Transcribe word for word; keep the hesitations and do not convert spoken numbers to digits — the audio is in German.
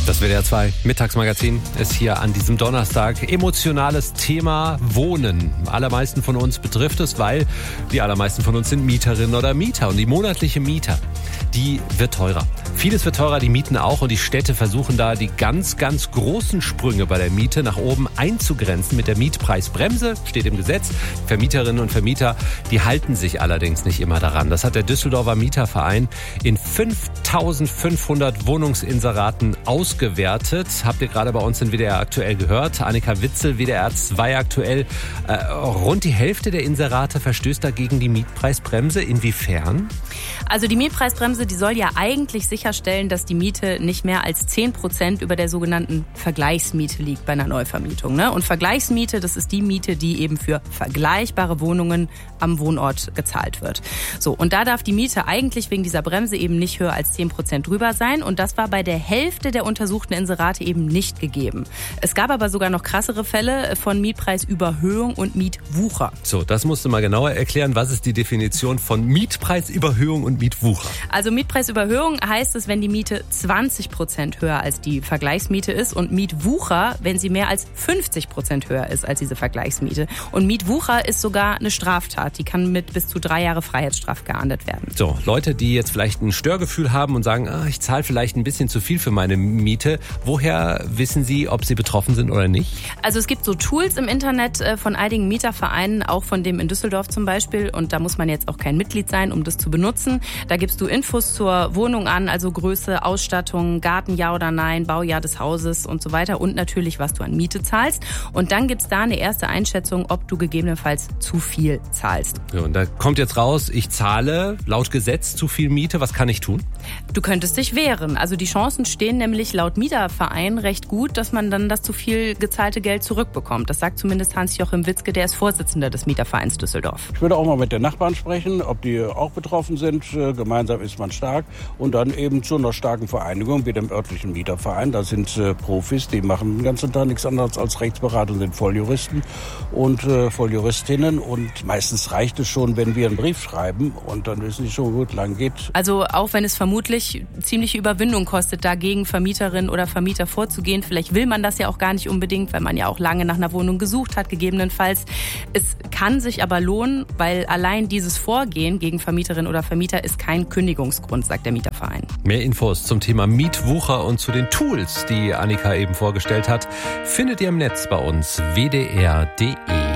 Das W D R zwei Mittagsmagazin ist hier an diesem Donnerstag. Emotionales Thema Wohnen. Allermeisten von uns betrifft es, weil die allermeisten von uns sind Mieterinnen oder Mieter. Und die monatliche Miete, die wird teurer. Vieles wird teurer, die Mieten auch. Und die Städte versuchen da die ganz, ganz großen Sprünge bei der Miete nach oben einzugrenzen. Mit der Mietpreisbremse, steht im Gesetz. Vermieterinnen und Vermieter, die halten sich allerdings nicht immer daran. Das hat der Düsseldorfer Mieterverein in fünftausendfünfhundert Wohnungsinseraten ausgewertet. Gewertet. Habt ihr gerade bei uns in W D R aktuell gehört. Annika Witzel, W D R zwei aktuell. Äh, rund die Hälfte der Inserate verstößt dagegen die Mietpreisbremse. Inwiefern? Also die Mietpreisbremse, die soll ja eigentlich sicherstellen, dass die Miete nicht mehr als zehn Prozent über der sogenannten Vergleichsmiete liegt bei einer Neuvermietung. Ne? Und Vergleichsmiete, das ist die Miete, die eben für vergleichbare Wohnungen am Wohnort gezahlt wird. So, und da darf die Miete eigentlich wegen dieser Bremse eben nicht höher als zehn Prozent drüber sein. Und das war bei der Hälfte der untersuchten Inserate eben nicht gegeben. Es gab aber sogar noch krassere Fälle von Mietpreisüberhöhung und Mietwucher. So, das musst du mal genauer erklären. Was ist die Definition von Mietpreisüberhöhung und Mietwucher? Also Mietpreisüberhöhung heißt es, wenn die Miete zwanzig Prozent höher als die Vergleichsmiete ist, und Mietwucher, wenn sie mehr als fünfzig Prozent höher ist als diese Vergleichsmiete. Und Mietwucher ist sogar eine Straftat. Die kann mit bis zu drei Jahre Freiheitsstrafe geahndet werden. So, Leute, die jetzt vielleicht ein Störgefühl haben und sagen, ah, ich zahle vielleicht ein bisschen zu viel für meine Miete. Woher wissen Sie, ob Sie betroffen sind oder nicht? Also es gibt so Tools im Internet von einigen Mietervereinen, auch von dem in Düsseldorf zum Beispiel. Und da muss man jetzt auch kein Mitglied sein, um das zu benutzen. Da gibst du Infos zur Wohnung an, also Größe, Ausstattung, Garten, ja oder nein, Baujahr des Hauses und so weiter. Und natürlich, was du an Miete zahlst. Und dann gibt's da eine erste Einschätzung, ob du gegebenenfalls zu viel zahlst. Ja, und da kommt jetzt raus, ich zahle laut Gesetz zu viel Miete. Was kann ich tun? Du könntest dich wehren. Also die Chancen stehen nämlich laut Mieterverein recht gut, dass man dann das zu viel gezahlte Geld zurückbekommt. Das sagt zumindest Hans-Joachim Witzke, der ist Vorsitzender des Mietervereins Düsseldorf. Ich würde auch mal mit den Nachbarn sprechen, ob die auch betroffen sind. Gemeinsam ist man stark. Und dann eben zu einer starken Vereinigung wie dem örtlichen Mieterverein. Da sind äh, Profis, die machen den ganzen Tag nichts anderes als Rechtsberatung, sind Volljuristen und äh, Volljuristinnen. Und meistens reicht es schon, wenn wir einen Brief schreiben und dann wissen sie schon, gut lang geht. Also auch wenn es vermutlich ziemliche Überwindung kostet, dagegen Vermieterin oder Vermieter vorzugehen. Vielleicht will man das ja auch gar nicht unbedingt, weil man ja auch lange nach einer Wohnung gesucht hat, gegebenenfalls. Es kann sich aber lohnen, weil allein dieses Vorgehen gegen Vermieterin oder Vermieter ist kein Kündigungsgrund, sagt der Mieterverein. Mehr Infos zum Thema Mietwucher und zu den Tools, die Annika eben vorgestellt hat, findet ihr im Netz bei uns w d r punkt d e.